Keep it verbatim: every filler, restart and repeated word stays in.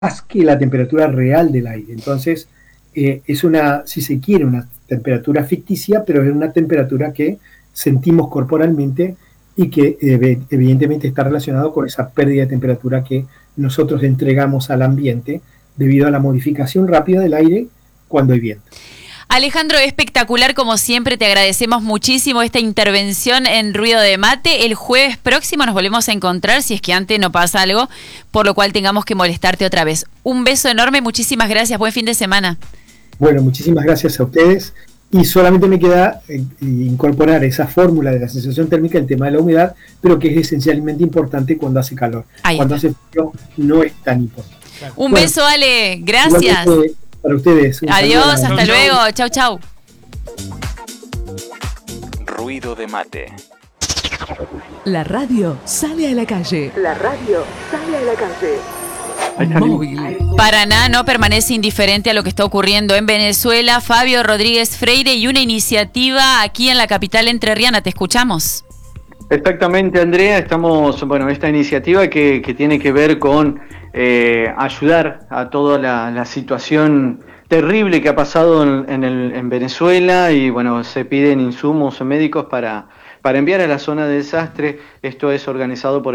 más que la temperatura real del aire. Entonces, eh, es una, si se quiere, una temperatura ficticia, pero es una temperatura que sentimos corporalmente y que eh, evidentemente está relacionado con esa pérdida de temperatura que nosotros entregamos al ambiente debido a la modificación rápida del aire cuando hay viento. Alejandro, espectacular como siempre, te agradecemos muchísimo esta intervención en Ruido de Mate. El jueves próximo nos volvemos a encontrar, si es que antes no pasa algo, por lo cual tengamos que molestarte otra vez. Un beso enorme, muchísimas gracias, buen fin de semana. Bueno, muchísimas gracias a ustedes y solamente me queda eh, incorporar esa fórmula de la sensación térmica, el tema de la humedad, pero que es esencialmente importante cuando hace calor. Ahí cuando está. hace frío no es tan importante. Un bueno, beso, Ale, gracias. Para ustedes. Adiós, hasta luego, chau, chau. Ruido de Mate. La radio sale a la calle. La radio sale a la calle. Móvil. Paraná no permanece indiferente a lo que está ocurriendo en Venezuela. Fabio Rodríguez Freire y una iniciativa aquí en la capital entrerriana. Te escuchamos. Exactamente, Andrea. Estamos, bueno, esta iniciativa que, que tiene que ver con eh, ayudar a toda la, la situación terrible que ha pasado en, en, el, en Venezuela y, bueno, se piden insumos médicos para, para enviar a la zona de desastre. Esto es organizado por